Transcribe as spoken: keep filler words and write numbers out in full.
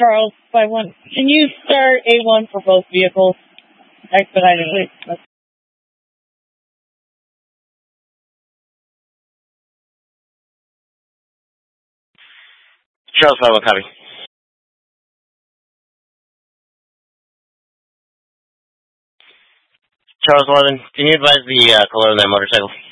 Charles five one. Can you start A one for both vehicles expeditedly? Charles five one, copy. Charles eleven, can you advise the uh, color of that motorcycle?